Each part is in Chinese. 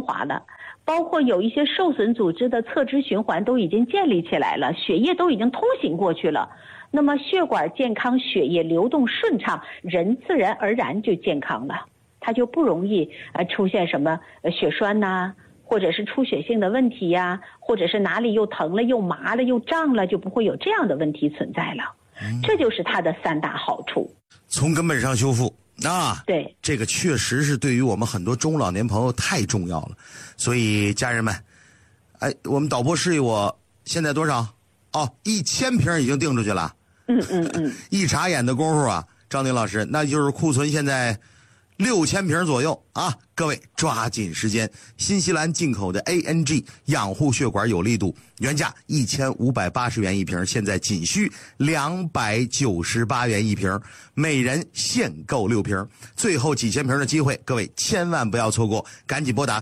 滑了，包括有一些受损组织的侧支循环都已经建立起来了，血液都已经通行过去了。那么血管健康，血液流动顺畅，人自然而然就健康了，它就不容易出现什么血栓呐，或者是出血性的问题呀，或者是哪里又疼了又麻了又胀了，就不会有这样的问题存在了。这就是它的3大好处。 从根本上修复啊， 对， 这个确实是对于我们很多中老年朋友太重要了。所以家人们，我们导播示意我现在多少？哦，1000瓶已经订出去了。一眨眼的功夫啊，张宁老师，那就是库存现在6000瓶左右啊！各位抓紧时间，新西兰进口的 ANG 养护血管有力度，原价1580元一瓶，现在仅需298元一瓶，每人限购6瓶，最后几千瓶的机会，各位千万不要错过，赶紧拨打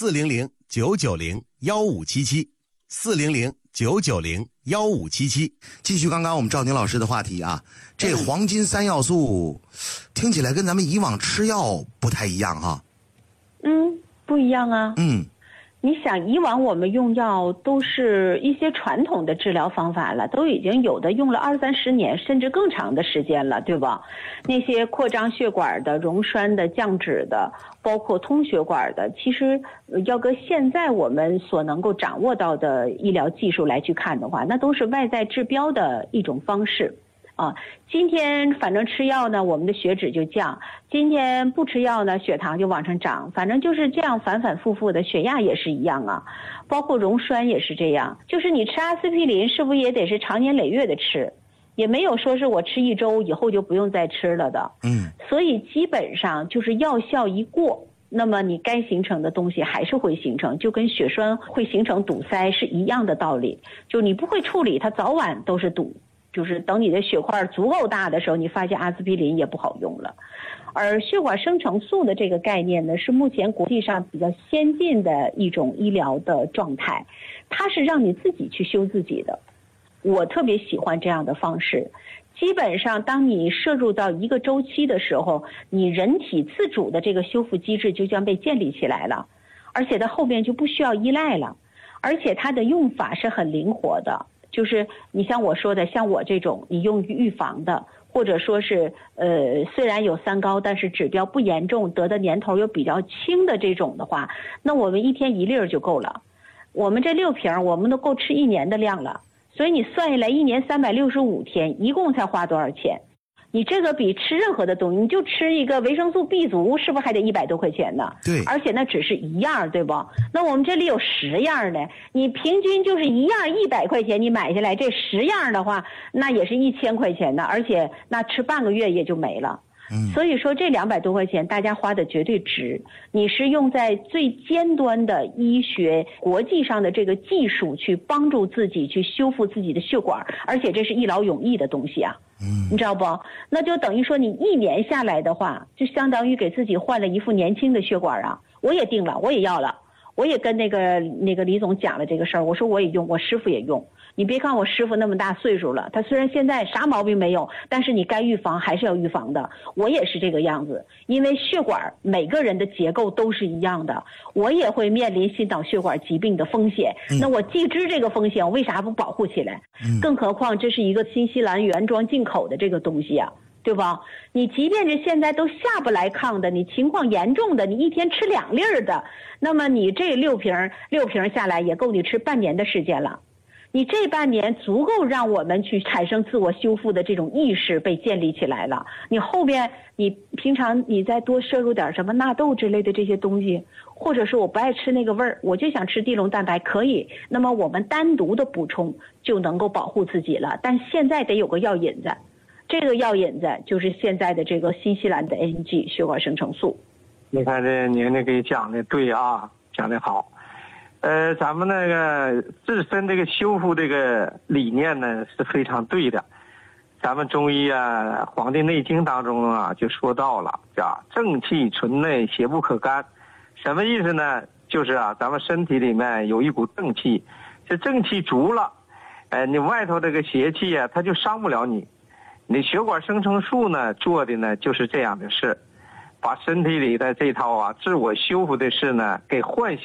400-990-1577，400-990-1577。继续刚刚我们赵宁老师的话题啊，这黄金3要素听起来跟咱们以往吃药不太一样哈。 不一样啊。你想以往我们用药都是一些传统的治疗方法了，都已经有的用了20-30年甚至更长的时间了，对吧？那些扩张血管的、溶栓的、降脂的，包括通血管的，其实要跟现在我们所能够掌握到的医疗技术来去看的话，那都是外在治标的一种方式。今天反正吃药呢，我们的血脂就降；今天不吃药呢，血糖就往上涨。反正就是这样反反复复的，血压也是一样啊，包括溶栓也是这样。就是你吃阿司匹林，是不是也得是长年累月的吃？也没有说是我吃1周以后就不用再吃了的。所以基本上就是药效一过，那么你该形成的东西还是会形成，就跟血栓会形成堵塞是一样的道理。就你不会处理，它早晚都是堵。就是等你的血块足够大的时候，你发现阿司匹林也不好用了。而血管生成素的这个概念呢，是目前国际上比较先进的一种医疗的状态，它是让你自己去修自己的。我特别喜欢这样的方式。基本上当你摄入到一个周期的时候，你人体自主的这个修复机制就将被建立起来了，而且它后面就不需要依赖了，而且它的用法是很灵活的。就是你像我说的，像我这种你用于预防的，或者说是虽然有3高，但是指标不严重，得的年头又比较轻的这种的话，那我们1天1粒就够了。我们这6瓶我们都够吃1年的量了，所以你算下来1年365天，一共才花多少钱？你这个比吃任何的东西，你就吃一个维生素 B 族，是不是还得100多块钱呢？ 对， 而且那只是1样，对不？那我们这里有10样呢，你平均就是1样100块钱，你买下来这10样的话，那也是1000块钱的，而且那吃半个月也就没了。所以说这200多块钱大家花的绝对值，你是用在最尖端的医学国际上的这个技术去帮助自己去修复自己的血管，而且这是一劳永逸的东西啊。你知道不？那就等于说你1年下来的话，就相当于给自己换了一副年轻的血管啊。我也定了，我也要了，我也跟那个李总讲了这个事儿，我说我也用，我师傅也用。你别看我师傅那么大岁数了，他虽然现在啥毛病没有，但是你该预防还是要预防的。我也是这个样子，因为血管每个人的结构都是一样的，我也会面临心脑血管疾病的风险。那我既知这个风险，我为啥不保护起来？更何况这是一个新西兰原装进口的这个东西啊，对吧？你即便是现在都下不来炕的，你情况严重的，你1天吃2粒的，那么你这6瓶下来也够你吃半年的时间了。你这半年足够让我们去产生自我修复的这种意识被建立起来了。你后边你平常你再多摄入点什么纳豆之类的这些东西，或者是我不爱吃那个味儿，我就想吃地龙蛋白，可以。那么我们单独的补充就能够保护自己了。但现在得有个药引子，这个药引子就是现在的这个新西兰的 ANG 血管生成素。 你看这您这给讲的对啊，讲的好。咱们那个自身这个修复这个理念呢是非常对的。咱们中医啊，《黄帝内经》当中啊就说到了，叫正气存内，邪不可干。什么意思呢？就是啊，咱们身体里面有一股正气，这正气足了，你外头这个邪气啊，它就伤不了你。你血管生成素呢做的呢就是这样的事，把身体里的这套啊自我修复的事呢给唤醒。